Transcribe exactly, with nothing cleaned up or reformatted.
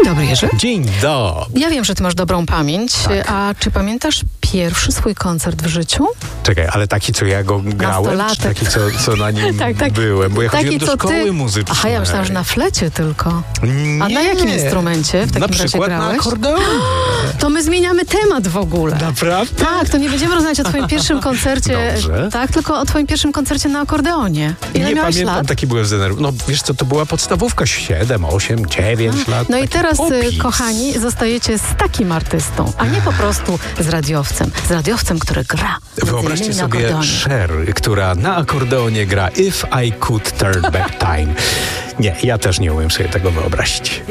dobry, Jerzy. Dzień dobry. Ja wiem, że ty masz dobrą pamięć, Tak. a czy pamiętasz pierwszy swój koncert w życiu? Czekaj, ale taki, co ja go grałem? Czy Nastolatek. taki, co, co na nim Tak, tak. byłem? Bo ja Taki, chodziłem do co szkoły ty... muzycznej. Aha, ja myślałam, że na flecie tylko. Nie. A na jakim instrumencie w takim Na razie przykład na grałeś? akordeonie. To my zmieniamy temat w ogóle. Naprawdę? Tak, to nie będziemy rozmawiać o twoim pierwszym koncercie. Dobrze. Tak, tylko o twoim pierwszym koncercie na akordeonie. Ile Nie miałeś pamiętam, lat? taki byłem zdenerwowany. No wiesz co, to była podstawówka, siedem, osiem, dziewięć lat. No i taki teraz, popis. kochani, zostajecie z takim artystą, a nie po prostu z radiowcem. Z radiowcem, który gra. między Wyobraźcie innymi na sobie akordeonie. Cher, która na akordeonie gra If I Could Turn Back Time. Nie, ja też nie umiem sobie tego wyobrazić.